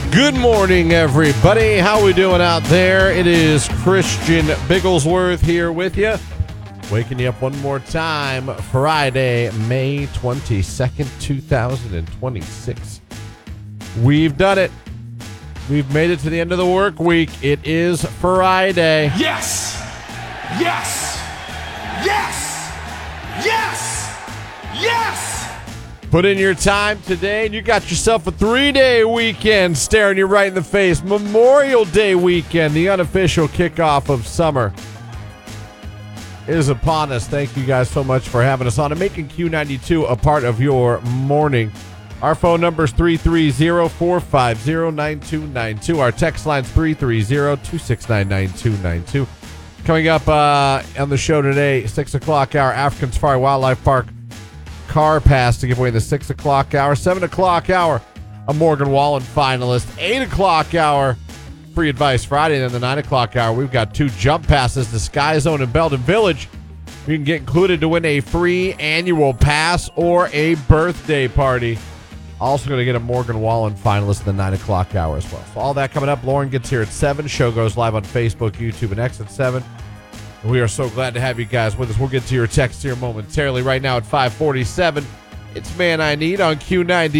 Good morning, everybody. How we doing out there? It is Christian Bigglesworth here with you. Waking you up one more time. Friday, May 22nd, 2026. We've done it. We've made it to the end of the work week. It is Friday. Yes! Yes! Yes! Yes! Yes! Put in your time today, and you got yourself a 3-day weekend staring you right in the face. Memorial Day weekend, the unofficial kickoff of summer, is upon us. Thank you guys so much for having us on and making Q92 a part of your morning. Our phone number is 330-450-9292. Our text line is 330-269-9292. Coming up on the show today, 6 o'clock hour, African Safari Wildlife Park car pass to give away in the 6 o'clock hour. 7 o'clock hour, a Morgan Wallen finalist. 8 o'clock hour, Free Advice Friday. And then the 9 o'clock hour, we've got 2 jump passes to Sky Zone in Belden Village. You can get included to win a free annual pass or a birthday party. Also going to get a Morgan Wallen finalist in the 9 o'clock hour as well. So all that coming up. Lauren gets here at 7. Show goes live on Facebook, YouTube, and X at 7. And we are so glad to have you guys with us. We'll get to your text here momentarily. Right now at 5:47, it's Man I Need on Q90.